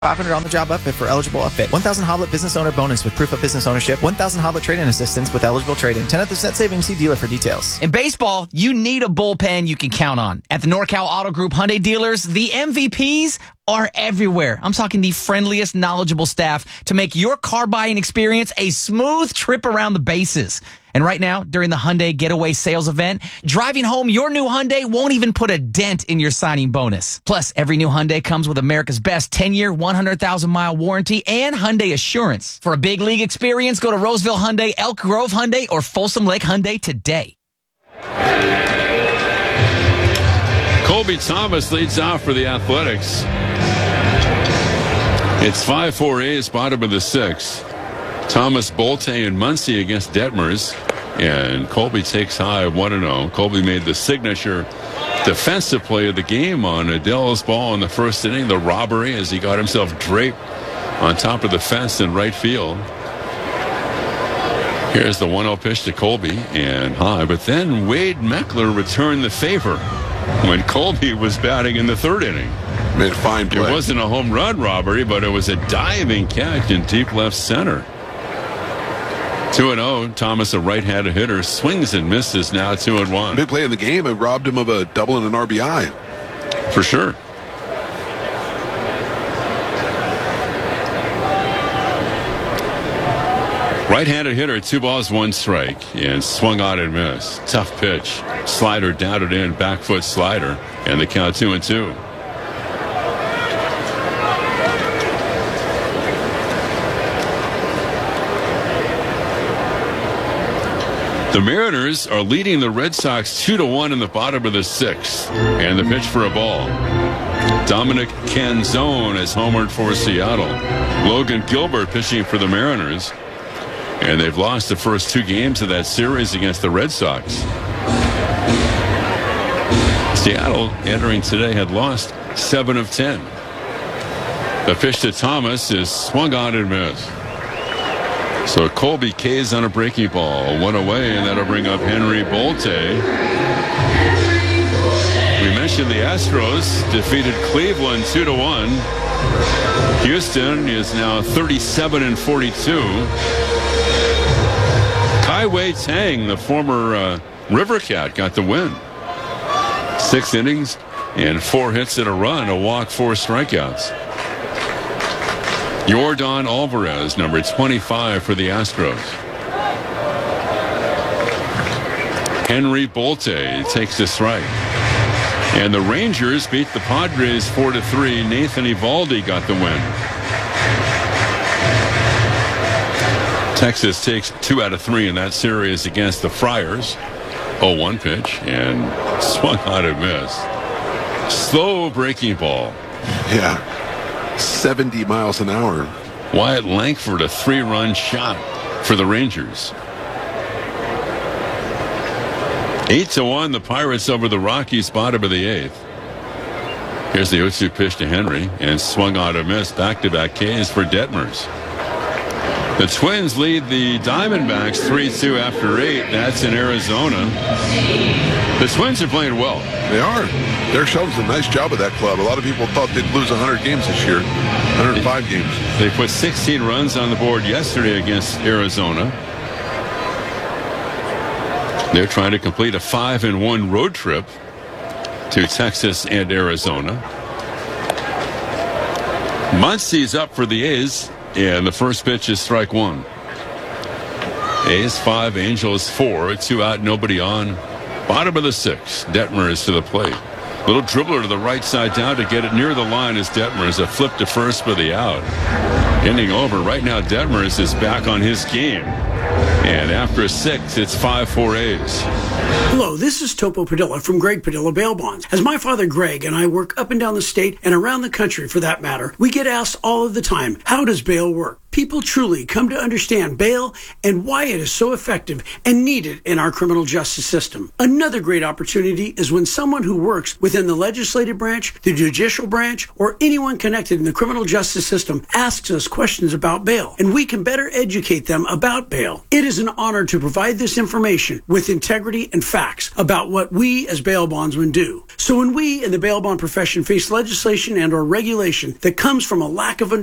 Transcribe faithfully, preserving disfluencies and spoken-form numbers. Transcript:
five hundred on-the-job upfit for eligible upfit. one thousand Hoblet business owner bonus with proof of business ownership. one thousand Hoblet trade-in assistance with eligible trade-in. ten percent savings. See dealer for details. In baseball, you need a bullpen you can count on. At the NorCal Auto Group Hyundai dealers, the M V Ps are everywhere. I'm talking the friendliest, knowledgeable staff to make your car buying experience a smooth trip around the bases. And right now, during the Hyundai Getaway Sales Event, driving home your new Hyundai won't even put a dent in your signing bonus. Plus, every new Hyundai comes with America's best ten-year, one hundred thousand mile warranty and Hyundai Assurance. For a big league experience, go to Roseville Hyundai, Elk Grove Hyundai, or Folsom Lake Hyundai today. Colby Thomas leads off for the Athletics. It's five four A's, bottom of the sixth. Thomas, Bolte, and Muncy against Detmers. And Colby takes high one and oh. Colby made the signature defensive play of the game on Adele's ball in the first inning, the robbery, as he got himself draped on top of the fence in right field. Here's the one oh pitch to Colby and high. But then Wade Meckler returned the favor when Colby was batting in the third inning. Made a fine play. It wasn't a home run robbery, but it was a diving catch in deep left center. two and oh, Thomas, a right-handed hitter, swings and misses, now two and one. Big play in the game. It robbed him of a double and an R B I. For sure. Right-handed hitter, two balls, one strike, and swung on and missed. Tough pitch. Slider down and in, back foot slider, and the count two and two. The Mariners are leading the Red Sox two to one in the bottom of the sixth, and the pitch for a ball. Dominic Canzone has homered for Seattle. Logan Gilbert pitching for the Mariners. And they've lost the first two games of that series against the Red Sox. Seattle, entering today, had lost seven of ten. The pitch to Thomas is swung on and missed. So Colby K's on a breaking ball. One away, and that'll bring up Henry Bolte. We mentioned the Astros defeated Cleveland two to one. Houston is now thirty-seven and forty-two. Kai-Wei Tang, the former uh, River Cat, got the win. Six innings and four hits and a run, a walk, four strikeouts. Yordan Alvarez, number twenty-five for the Astros. Henry Bolte takes a strike. And the Rangers beat the Padres four to three. Nathan Eovaldi got the win. Texas takes two out of three in that series against the Friars. oh one pitch and swung on and missed. Slow breaking ball. Yeah. seventy miles an hour. Wyatt Langford, a three-run shot for the Rangers. Eight to one, the Pirates over the Rockies, bottom of the eighth. Here's the oh two pitch to Henry and swung on and missed. Back-to-back Ks for Detmers. The Twins lead the Diamondbacks three two after eight. That's in Arizona. The Twins are playing well. They are. Derek Shelton's a nice job at that club. A lot of people thought they'd lose one hundred games this year. one hundred five games. They put sixteen runs on the board yesterday against Arizona. They're trying to complete a five and one road trip to Texas and Arizona. Muncy's up for the A's. And the first pitch is strike one. A's five, Angels four, two out, nobody on. Bottom of the sixth, Detmers to the plate. Little dribbler to the right side down to get it near the line is Detmers. A flip to first for the out. Inning over. Right now, Detmers is back on his game. And after a six, it's five four A's. Hello, this is Topo Padilla from Greg Padilla Bail Bonds. As my father Greg and I work up and down the state and around the country for that matter, we get asked all of the time, how does bail work? people truly come to understand bail and why it is so effective and needed in our criminal justice system. Another great opportunity is when someone who works within the legislative branch, the judicial branch, or anyone connected in the criminal justice system asks us questions about bail, and we can better educate them about bail. It is an honor to provide this information with integrity and facts about what we as bail bondsmen do. So when we in the bail bond profession face legislation and or regulation that comes from a lack of understanding